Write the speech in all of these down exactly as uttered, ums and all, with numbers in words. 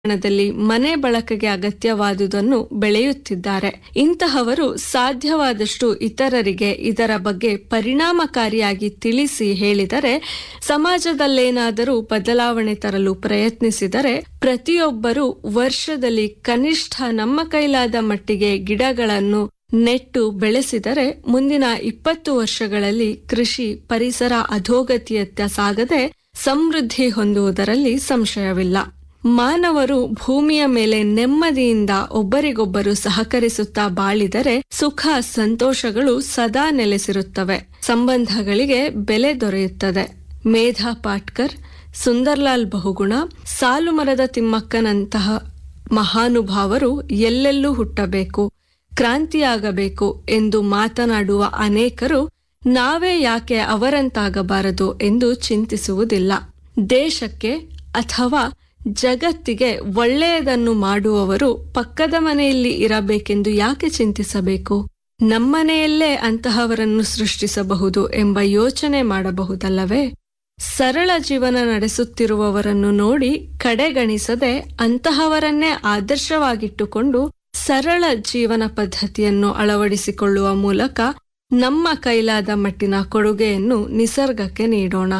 ದಲ್ಲಿ ಮನೆ ಬಳಕೆಗೆ ಅಗತ್ಯವಾದುದನ್ನು ಬೆಳೆಯುತ್ತಿದ್ದಾರೆ. ಇಂತಹವರು ಸಾಧ್ಯವಾದಷ್ಟು ಇತರರಿಗೆ ಇದರ ಬಗ್ಗೆ ಪರಿಣಾಮಕಾರಿಯಾಗಿ ತಿಳಿಸಿ ಹೇಳಿದರೆ, ಸಮಾಜದಲ್ಲೇನಾದರೂ ಬದಲಾವಣೆ ತರಲು ಪ್ರಯತ್ನಿಸಿದರೆ, ಪ್ರತಿಯೊಬ್ಬರೂ ವರ್ಷದಲ್ಲಿ ಕನಿಷ್ಠ ನಮ್ಮ ಕೈಲಾದ ಮಟ್ಟಿಗೆ ಗಿಡಗಳನ್ನು ನೆಟ್ಟು ಬೆಳೆಸಿದರೆ ಮುಂದಿನ ಇಪ್ಪತ್ತು ವರ್ಷಗಳಲ್ಲಿ ಕೃಷಿ ಪರಿಸರ ಅಧೋಗತಿಯತ್ತ ಸಾಗದೆ ಸಮೃದ್ಧಿ ಹೊಂದುವುದರಲ್ಲಿ ಸಂಶಯವಿಲ್ಲ. ಮಾನವರು ಭೂಮಿಯ ಮೇಲೆ ನೆಮ್ಮದಿಯಿಂದ ಒಬ್ಬರಿಗೊಬ್ಬರು ಸಹಕರಿಸುತ್ತಾ ಬಾಳಿದರೆ ಸುಖ ಸಂತೋಷಗಳು ಸದಾ ನೆಲೆಸಿರುತ್ತವೆ, ಸಂಬಂಧಗಳಿಗೆ ಬೆಲೆ ದೊರೆಯುತ್ತದೆ. ಮೇಧಾ ಪಾಟ್ಕರ್, ಸುಂದರ್ಲಾಲ್ ಬಹುಗುಣ, ಸಾಲುಮರದ ತಿಮ್ಮಕ್ಕನಂತಹ ಮಹಾನುಭಾವರು ಎಲ್ಲೆಲ್ಲೂ ಹುಟ್ಟಬೇಕು, ಕ್ರಾಂತಿಯಾಗಬೇಕು ಎಂದು ಮಾತನಾಡುವ ಅನೇಕರು ನಾವೇ ಯಾಕೆ ಅವರಂತಾಗಬಾರದು ಎಂದು ಚಿಂತಿಸುವುದಿಲ್ಲ. ದೇಶಕ್ಕೆ ಅಥವಾ ಜಗತ್ತಿಗೆ ಒಳ್ಳೆಯದನ್ನು ಮಾಡುವವರು ಪಕ್ಕದ ಮನೆಯಲ್ಲಿ ಇರಬೇಕೆಂದು ಯಾಕೆ ಚಿಂತಿಸಬೇಕು? ನಮ್ಮನೆಯಲ್ಲೇ ಅಂತಹವರನ್ನು ಸೃಷ್ಟಿಸಬಹುದು ಎಂಬ ಯೋಚನೆ ಮಾಡಬಹುದಲ್ಲವೇ? ಸರಳ ಜೀವನ ನಡೆಸುತ್ತಿರುವವರನ್ನು ನೋಡಿ ಕಡೆಗಣಿಸದೆ ಅಂತಹವರನ್ನೇ ಆದರ್ಶವಾಗಿಟ್ಟುಕೊಂಡು ಸರಳ ಜೀವನ ಪದ್ಧತಿಯನ್ನು ಅಳವಡಿಸಿಕೊಳ್ಳುವ ಮೂಲಕ ನಮ್ಮ ಕೈಲಾದ ಮಟ್ಟಿನ ಕೊಡುಗೆಯನ್ನು ನಿಸರ್ಗಕ್ಕೆ ನೀಡೋಣ.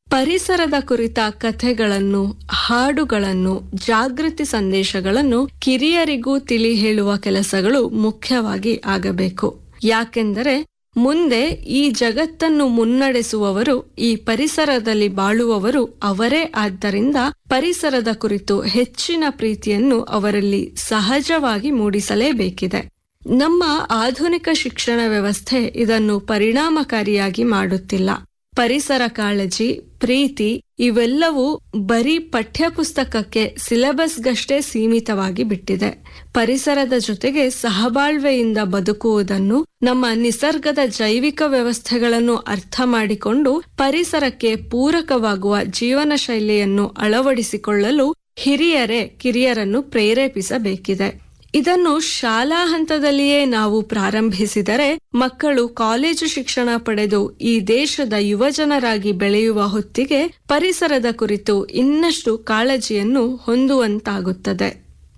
ಪರಿಸರದ ಕುರಿತ ಕಥೆಗಳನ್ನು, ಹಾಡುಗಳನ್ನು, ಜಾಗೃತಿ ಸಂದೇಶಗಳನ್ನು ಕಿರಿಯರಿಗೂ ತಿಳಿ ಹೇಳುವ ಕೆಲಸಗಳು ಮುಖ್ಯವಾಗಿ ಆಗಬೇಕು. ಯಾಕೆಂದರೆ ಮುಂದೆ ಈ ಜಗತ್ತನ್ನು ಮುನ್ನಡೆಸುವವರು, ಈ ಪರಿಸರದಲ್ಲಿ ಬಾಳುವವರು ಅವರೇ. ಆದ್ದರಿಂದ ಪರಿಸರದ ಕುರಿತು ಹೆಚ್ಚಿನ ಪ್ರೀತಿಯನ್ನು ಅವರಲ್ಲಿ ಸಹಜವಾಗಿ ಮೂಡಿಸಲೇಬೇಕಿದೆ. ನಮ್ಮ ಆಧುನಿಕ ಶಿಕ್ಷಣ ವ್ಯವಸ್ಥೆ ಇದನ್ನು ಪರಿಣಾಮಕಾರಿಯಾಗಿ ಮಾಡುತ್ತಿಲ್ಲ. ಪರಿಸರ ಕಾಳಜಿ, ಪ್ರೀತಿ ಇವೆಲ್ಲವೂ ಬರೀ ಪಠ್ಯಪುಸ್ತಕಕ್ಕೆ, ಸಿಲೆಬಸ್ಗಷ್ಟೇ ಸೀಮಿತವಾಗಿ ಬಿಟ್ಟಿದೆ. ಪರಿಸರದ ಜೊತೆಗೆ ಸಹಬಾಳ್ವೆಯಿಂದ ಬದುಕುವುದನ್ನು, ನಮ್ಮ ನಿಸರ್ಗದ ಜೈವಿಕ ವ್ಯವಸ್ಥೆಗಳನ್ನು ಅರ್ಥ ಮಾಡಿಕೊಂಡು ಪರಿಸರಕ್ಕೆ ಪೂರಕವಾಗುವ ಜೀವನ ಶೈಲಿಯನ್ನು ಅಳವಡಿಸಿಕೊಳ್ಳಲು ಹಿರಿಯರೇ ಕಿರಿಯರನ್ನು ಪ್ರೇರೇಪಿಸಬೇಕಿದೆ. ಇದನ್ನು ಶಾಲಾ ಹಂತದಲ್ಲಿಯೇ ನಾವು ಪ್ರಾರಂಭಿಸಿದರೆ ಮಕ್ಕಳು ಕಾಲೇಜು ಶಿಕ್ಷಣ ಪಡೆದು ಈ ದೇಶದ ಯುವಜನರಾಗಿ ಬೆಳೆಯುವ ಹೊತ್ತಿಗೆ ಪರಿಸರದ ಕುರಿತು ಇನ್ನಷ್ಟು ಕಾಳಜಿಯನ್ನು ಹೊಂದುವಂತಾಗುತ್ತದೆ.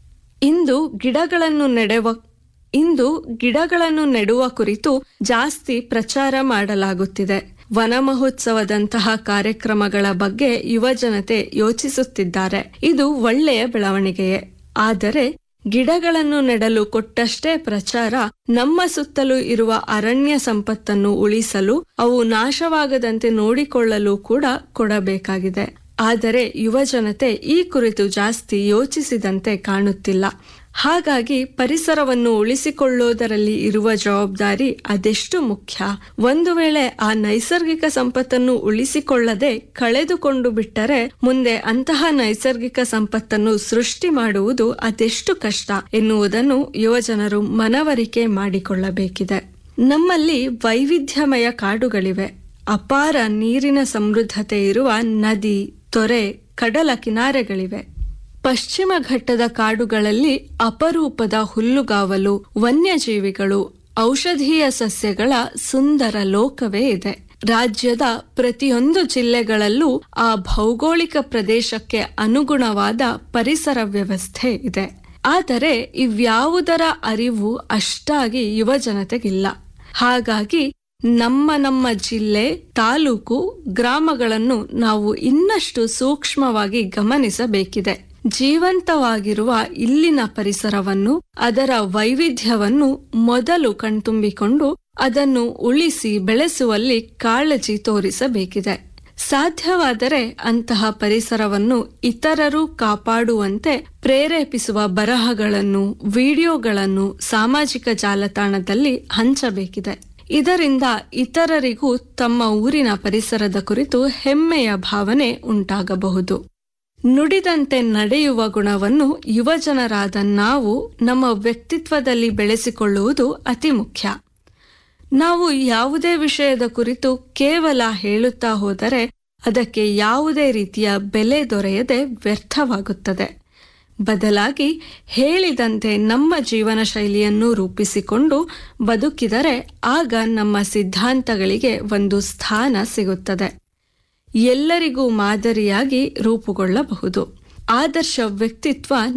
ಇಂದು ಗಿಡಗಳನ್ನು ನೆಡುವ ಇಂದು ಗಿಡಗಳನ್ನು ನೆಡುವ ಕುರಿತು ಜಾಸ್ತಿ ಪ್ರಚಾರ ಮಾಡಲಾಗುತ್ತಿದೆ. ವನ ಮಹೋತ್ಸವದಂತಹ ಕಾರ್ಯಕ್ರಮಗಳ ಬಗ್ಗೆ ಯುವಜನತೆ ಯೋಚಿಸುತ್ತಿದ್ದಾರೆ. ಇದು ಒಳ್ಳೆಯ ಬೆಳವಣಿಗೆಯೇ. ಆದರೆ ಗಿಡಗಳನ್ನು ನೆಡಲು ಕೊಟ್ಟಷ್ಟೇ ಪ್ರಚಾರ ನಮ್ಮ ಸುತ್ತಲೂ ಇರುವ ಅರಣ್ಯ ಸಂಪತ್ತನ್ನು ಉಳಿಸಲು, ಅವು ನಾಶವಾಗದಂತೆ ನೋಡಿಕೊಳ್ಳಲು ಕೂಡ ಕೊಡಬೇಕಾಗಿದೆ. ಆದರೆ ಯುವಜನತೆ ಈ ಕುರಿತು ಜಾಸ್ತಿ ಯೋಚಿಸಿದಂತೆ ಕಾಣುತ್ತಿಲ್ಲ. ಹಾಗಾಗಿ ಪರಿಸರವನ್ನು ಉಳಿಸಿಕೊಳ್ಳುವುದರಲ್ಲಿ ಇರುವ ಜವಾಬ್ದಾರಿ ಅದೆಷ್ಟು ಮುಖ್ಯ. ಒಂದು ವೇಳೆ ಆ ನೈಸರ್ಗಿಕ ಸಂಪತ್ತನ್ನು ಉಳಿಸಿಕೊಳ್ಳದೆ ಕಳೆದುಕೊಂಡು ಬಿಟ್ಟರೆ ಮುಂದೆ ಅಂತಹ ನೈಸರ್ಗಿಕ ಸಂಪತ್ತನ್ನು ಸೃಷ್ಟಿ ಮಾಡುವುದು ಅದೆಷ್ಟು ಕಷ್ಟ ಎನ್ನುವುದನ್ನು ಯುವಜನರು ಮನವರಿಕೆ ಮಾಡಿಕೊಳ್ಳಬೇಕಿದೆ. ನಮ್ಮಲ್ಲಿ ವೈವಿಧ್ಯಮಯ ಕಾಡುಗಳಿವೆ. ಅಪಾರ ನೀರಿನ ಸಮೃದ್ಧತೆ ಇರುವ ನದಿ, ತೊರೆ, ಕಡಲ ಕಿನಾರೆಗಳಿವೆ. ಪಶ್ಚಿಮ ಘಟ್ಟದ ಕಾಡುಗಳಲ್ಲಿ ಅಪರೂಪದ ಹುಲ್ಲುಗಾವಲು, ವನ್ಯಜೀವಿಗಳು, ಔಷಧೀಯ ಸಸ್ಯಗಳ ಸುಂದರ ಲೋಕವೇ ಇದೆ. ರಾಜ್ಯದ ಪ್ರತಿಯೊಂದು ಜಿಲ್ಲೆಗಳಲ್ಲೂ ಆ ಭೌಗೋಳಿಕ ಪ್ರದೇಶಕ್ಕೆ ಅನುಗುಣವಾದ ಪರಿಸರ ವ್ಯವಸ್ಥೆ ಇದೆ. ಆದರೆ ಇವ್ಯಾವುದರ ಅರಿವು ಅಷ್ಟಾಗಿ ಯುವಜನತೆಗಿಲ್ಲ. ಹಾಗಾಗಿ ನಮ್ಮ ನಮ್ಮ ಜಿಲ್ಲೆ, ತಾಲೂಕು, ಗ್ರಾಮಗಳನ್ನು ನಾವು ಇನ್ನಷ್ಟು ಸೂಕ್ಷ್ಮವಾಗಿ ಗಮನಿಸಬೇಕಿದೆ. ಜೀವಂತವಾಗಿರುವ ಇಲ್ಲಿನ ಪರಿಸರವನ್ನು, ಅದರ ವೈವಿಧ್ಯವನ್ನು ಮೊದಲು ಕಣ್ತುಂಬಿಕೊಂಡು ಅದನ್ನು ಉಳಿಸಿ ಬೆಳೆಸುವಲ್ಲಿ ಕಾಳಜಿ ತೋರಿಸಬೇಕಿದೆ. ಸಾಧ್ಯವಾದರೆ ಅಂತಹ ಪರಿಸರವನ್ನು ಇತರರು ಕಾಪಾಡುವಂತೆ ಪ್ರೇರೇಪಿಸುವ ಬರಹಗಳನ್ನು, ವಿಡಿಯೋಗಳನ್ನು ಸಾಮಾಜಿಕ ಜಾಲತಾಣದಲ್ಲಿ ಹಂಚಬೇಕಿದೆ. ಇದರಿಂದ ಇತರರಿಗೂ ತಮ್ಮ ಊರಿನ ಪರಿಸರದ ಕುರಿತು ಹೆಮ್ಮೆಯ ಭಾವನೆ ಉಂಟಾಗಬಹುದು. ನುಡಿದಂತೆ ನಡೆಯುವ ಗುಣವನ್ನು ಯುವಜನರಾದ ನಾವು ನಮ್ಮ ವ್ಯಕ್ತಿತ್ವದಲ್ಲಿ ಬೆಳೆಸಿಕೊಳ್ಳುವುದು ಅತಿ ಮುಖ್ಯ. ನಾವು ಯಾವುದೇ ವಿಷಯದ ಕುರಿತು ಕೇವಲ ಹೇಳುತ್ತಾ ಹೋದರೆ ಅದಕ್ಕೆ ಯಾವುದೇ ರೀತಿಯ ಬೆಲೆ ದೊರೆಯದೆ ವ್ಯರ್ಥವಾಗುತ್ತದೆ. ಬದಲಾಗಿ ಹೇಳಿದಂತೆ ನಮ್ಮ ಜೀವನ ಶೈಲಿಯನ್ನು ರೂಪಿಸಿಕೊಂಡು ಬದುಕಿದರೆ ಆಗ ನಮ್ಮ ಸಿದ್ಧಾಂತಗಳಿಗೆ ಒಂದು ಸ್ಥಾನ ಸಿಗುತ್ತದೆ. ಎಲ್ಲರಿಗೂ ಮಾದರಿಯಾಗಿ ರೂಪುಗೊಳ್ಳಬಹುದು. ಆದರ್ಶ ವ್ಯಕ್ತಿತ್ವ